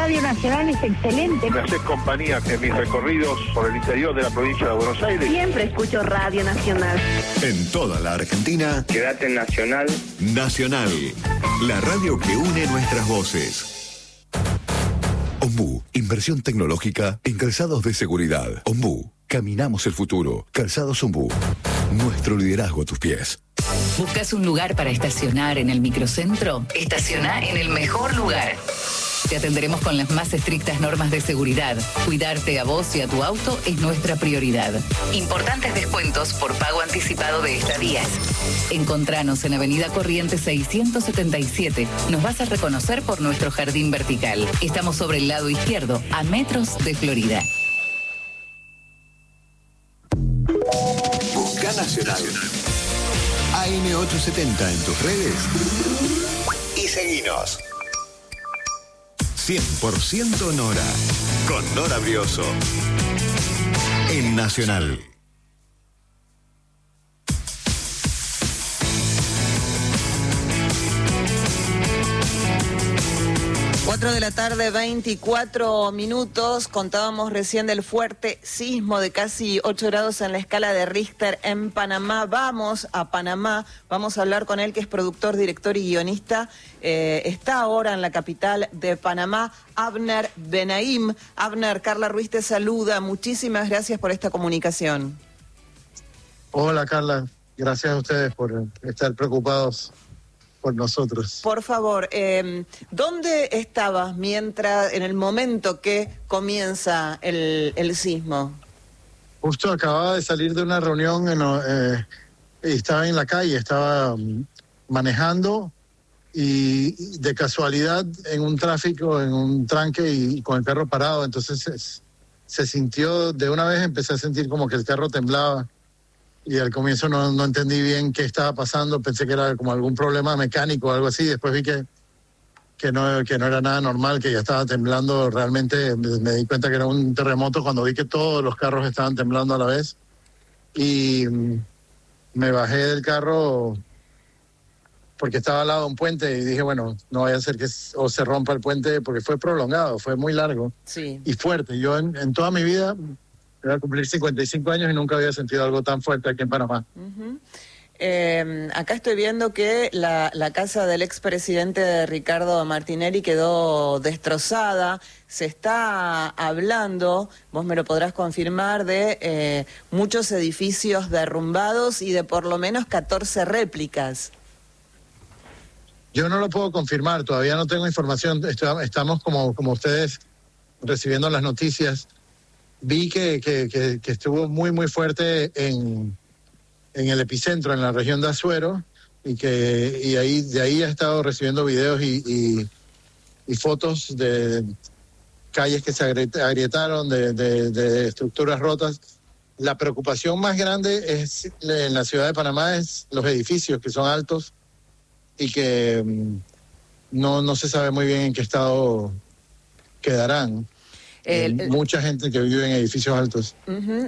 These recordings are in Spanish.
Radio Nacional es excelente. Me haces compañía en mis recorridos por el interior de la provincia de Buenos Aires. Siempre escucho Radio Nacional. En toda la Argentina, quédate en Nacional. Nacional, la radio que une nuestras voces. Ombú, inversión tecnológica en calzados de seguridad. Ombú, caminamos el futuro. Calzados Ombú, nuestro liderazgo a tus pies. ¿Buscas un lugar para estacionar en el microcentro? Estaciona en el mejor lugar. Te atenderemos con las más estrictas normas de seguridad. Cuidarte a vos y a tu auto es nuestra prioridad. Importantes descuentos por pago anticipado de estadías. Encontranos en Avenida Corrientes 677. Nos vas a reconocer por nuestro jardín vertical. Estamos sobre el lado izquierdo, a metros de Florida. Busca Nacional. AM870 en tus redes y seguinos. 100% Nora, con Nora Brioso, en Nacional. De la tarde, 24 minutos. Contábamos recién del fuerte sismo de casi 8 grados en la escala de Richter en Panamá. Vamos a Panamá, vamos a hablar con él, que es productor, director y guionista. Está ahora en la capital de Panamá, Abner Benaim. Abner, Carla Ruiz te saluda. Muchísimas gracias por esta comunicación. Hola, Carla. Gracias a ustedes por estar preocupados por nosotros. Por favor, ¿dónde estabas en el momento que comienza el sismo? Justo acababa de salir de una reunión, estaba en la calle, estaba manejando y de casualidad en un tráfico, en un tranque y con el carro parado, entonces se sintió, de una vez empecé a sentir como que el carro temblaba. Y al comienzo no entendí bien qué estaba pasando, pensé que era como algún problema mecánico o algo así, después vi que no era nada normal, que ya estaba temblando realmente, me di cuenta que era un terremoto cuando vi que todos los carros estaban temblando a la vez, y me bajé del carro porque estaba al lado de un puente y dije, bueno, no vaya a ser que o se rompa el puente, porque fue prolongado, fue muy largo, sí, y fuerte. Yo en toda mi vida voy a cumplir 55 años y nunca había sentido algo tan fuerte aquí en Panamá. Uh-huh. Acá estoy viendo que la casa del expresidente Ricardo Martinelli quedó destrozada. Se está hablando, vos me lo podrás confirmar, de muchos edificios derrumbados y de por lo menos 14 réplicas. Yo no lo puedo confirmar, todavía no tengo información. Estamos como ustedes recibiendo las noticias. Vi que estuvo muy, muy fuerte en el epicentro, en la región de Azuero, y de ahí he estado recibiendo videos y fotos de calles que se agrietaron, de estructuras rotas. La preocupación más grande en la ciudad de Panamá es los edificios, que son altos y que no se sabe muy bien en qué estado quedarán. Mucha gente que vive en edificios altos. Uh-huh.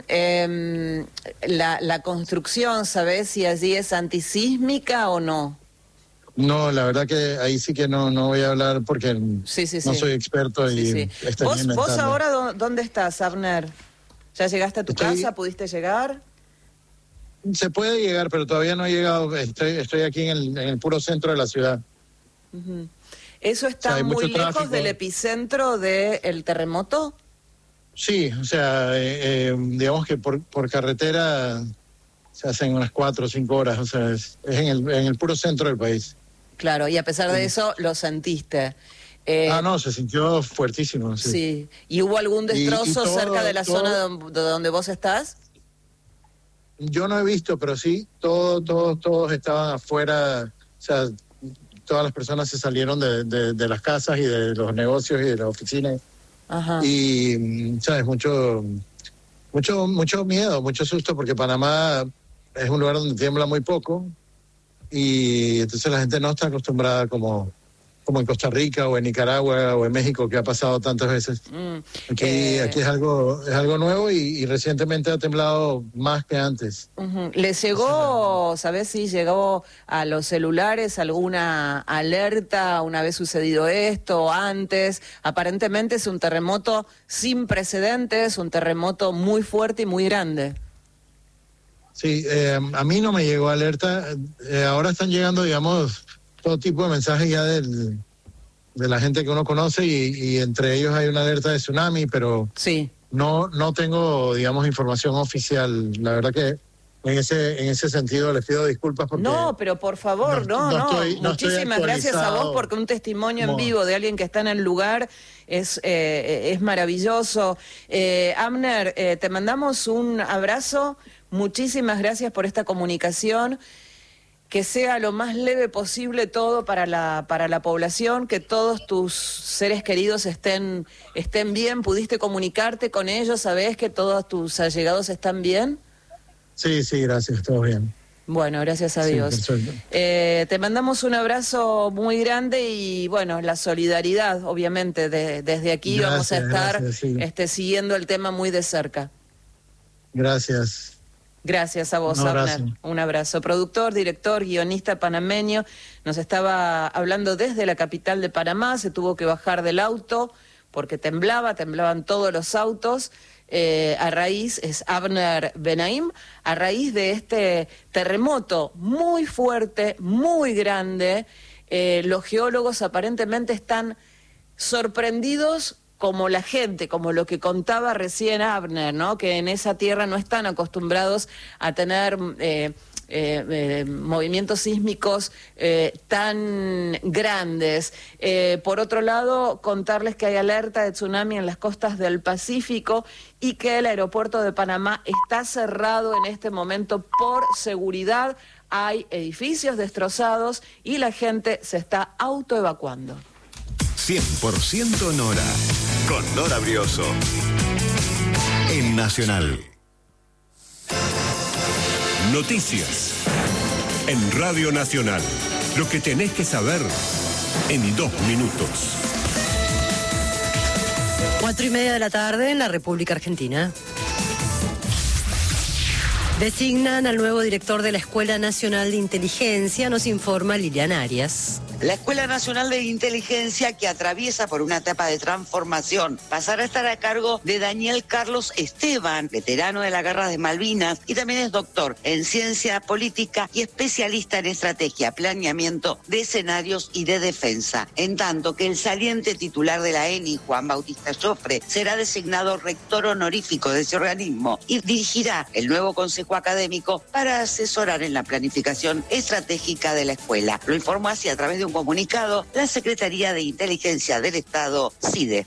La construcción, ¿sabés si allí es antisísmica o no? No, la verdad que ahí sí que no voy a hablar porque no soy experto. Sí. ¿Vos ahora dónde estás, Abner? ¿Ya llegaste a tu casa? ¿Pudiste llegar? Se puede llegar, pero todavía no he llegado. Estoy aquí en el puro centro de la ciudad. Uh-huh. ¿Eso está muy lejos del epicentro del terremoto? Sí, o sea, digamos que por carretera se hacen unas 4 o 5 horas, o sea, es en el puro centro del país. Claro, y a pesar de eso, lo sentiste. No, se sintió fuertísimo. Sí. ¿Y hubo algún destrozo cerca de la zona de donde vos estás? Yo no he visto, pero sí, todos estaban afuera, o sea, todas las personas se salieron de las casas y de los negocios y de las oficinas. Ajá. Y, ¿sabes? Mucho miedo, mucho susto, porque Panamá es un lugar donde tiembla muy poco y entonces la gente no está acostumbrada como como en Costa Rica o en Nicaragua o en México, que ha pasado tantas veces. Aquí es algo nuevo y recientemente ha temblado más que antes. ¿Les llegó, sabés si llegó a los celulares alguna alerta una vez sucedido esto, antes? Aparentemente es un terremoto sin precedentes, un terremoto muy fuerte y muy grande. Sí, a mí no me llegó alerta. Ahora están llegando, digamos, todo tipo de mensajes ya de la gente que uno conoce y entre ellos hay una alerta de tsunami, pero sí, no tengo, digamos, información oficial. La verdad que en ese sentido les pido disculpas porque... No, pero por favor, no. Muchísimas gracias a vos porque un testimonio en vivo de alguien que está en el lugar es maravilloso. Abner, te mandamos un abrazo. Muchísimas gracias por esta comunicación. Que sea lo más leve posible todo para la población, que todos tus seres queridos estén bien. ¿Pudiste comunicarte con ellos? ¿Sabés que todos tus allegados están bien? Sí, gracias, todo bien. Bueno, gracias a Dios. Te mandamos un abrazo muy grande y bueno, la solidaridad, obviamente, desde aquí vamos a estar siguiendo el tema muy de cerca. Gracias. Gracias a vos, Abner. Un abrazo. Productor, director, guionista panameño, nos estaba hablando desde la capital de Panamá, se tuvo que bajar del auto porque temblaban todos los autos. Es Abner Benaim, a raíz de este terremoto muy fuerte, muy grande, los geólogos aparentemente están sorprendidos como la gente, como lo que contaba recién Abner, ¿no? Que en esa tierra no están acostumbrados a tener movimientos sísmicos tan grandes. Por otro lado, contarles que hay alerta de tsunami en las costas del Pacífico y que el aeropuerto de Panamá está cerrado en este momento por seguridad. Hay edificios destrozados y la gente se está autoevacuando. 100% Nora, con Nora Brioso, en Nacional. Noticias, en Radio Nacional. Lo que tenés que saber en 2 minutos. 4:30 de la tarde en la República Argentina. Designan al nuevo director de la Escuela Nacional de Inteligencia, nos informa Liliana Arias. La Escuela Nacional de Inteligencia, que atraviesa por una etapa de transformación, pasará a estar a cargo de Daniel Carlos Esteban, veterano de la Guerra de Malvinas, y también es doctor en ciencia política y especialista en estrategia, planeamiento de escenarios y de defensa. En tanto que el saliente titular de la ENI, Juan Bautista Joffre, será designado rector honorífico de ese organismo y dirigirá el nuevo consejo académico para asesorar en la planificación estratégica de la escuela. Lo informó así a través de un comunicado la Secretaría de Inteligencia del Estado, CIDE.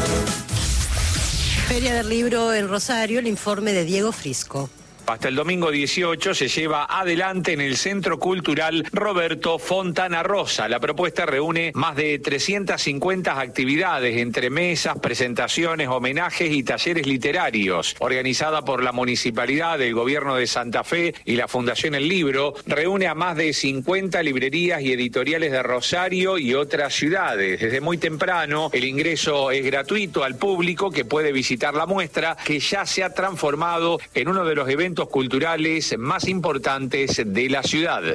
Feria del Libro en Rosario, el informe de Diego Frisco. Hasta el domingo 18 se lleva adelante en el Centro Cultural Roberto Fontana Rosa. La propuesta reúne más de 350 actividades entre mesas, presentaciones, homenajes y talleres literarios. Organizada por la Municipalidad, el Gobierno de Santa Fe y la Fundación El Libro, reúne a más de 50 librerías y editoriales de Rosario y otras ciudades. Desde muy temprano, el ingreso es gratuito al público que puede visitar la muestra, que ya se ha transformado en uno de los eventos culturales más importantes de la ciudad.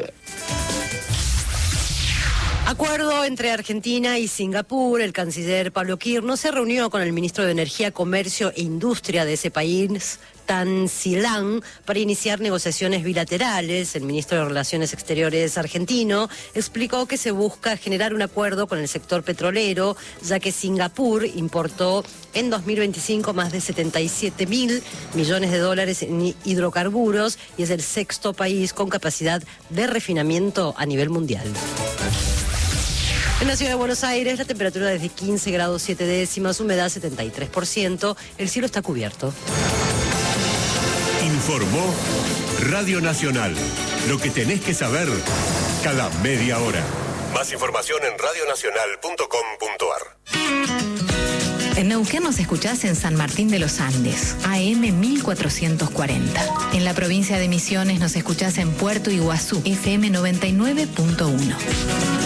Acuerdo entre Argentina y Singapur. El canciller Pablo Quirno se reunió con el ministro de Energía, Comercio e Industria de ese país, Tan Sri Lanka, para iniciar negociaciones bilaterales. El ministro de Relaciones Exteriores argentino explicó que se busca generar un acuerdo con el sector petrolero, ya que Singapur importó en 2025 más de 77.000 millones de dólares en hidrocarburos y es el 6º país con capacidad de refinamiento a nivel mundial. En la ciudad de Buenos Aires, la temperatura desde 15 grados 7 décimas, humedad 73%, el cielo está cubierto. Informó Radio Nacional. Lo que tenés que saber cada media hora. Más información en radionacional.com.ar. En Neuquén nos escuchás en San Martín de los Andes, AM 1440. En la provincia de Misiones nos escuchás en Puerto Iguazú, FM 99.1.